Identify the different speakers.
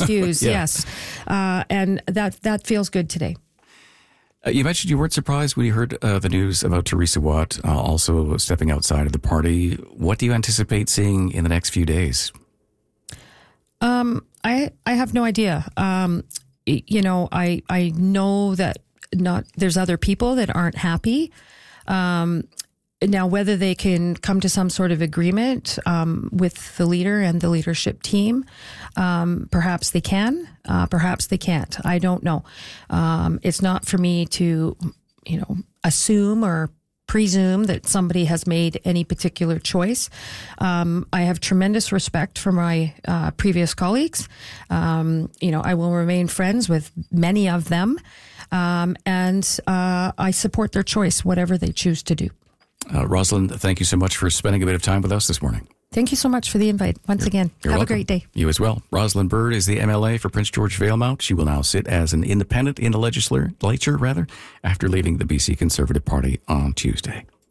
Speaker 1: his views, yes. And that feels good today.
Speaker 2: You mentioned you weren't surprised when you heard the news about Teresa Watt also stepping outside of the party. What do you anticipate seeing in the next few days?
Speaker 1: I have no idea. I know that there's other people that aren't happy. Now, whether they can come to some sort of agreement with the leader and the leadership team, perhaps they can, perhaps they can't. I don't know. It's not for me to, assume or presume that somebody has made any particular choice. I have tremendous respect for my previous colleagues. I will remain friends with many of them, and I support their choice, whatever they choose to do.
Speaker 2: Rosalind, thank you so much for spending a bit of time with us this morning.
Speaker 1: Thank you so much for the invite once again.
Speaker 2: You're
Speaker 1: Have
Speaker 2: welcome.
Speaker 1: a great day.
Speaker 2: You as well. Rosalind Bird is the MLA for Prince George Valemount. She will now sit as an independent in the legislature, after leaving the BC Conservative Party on Tuesday.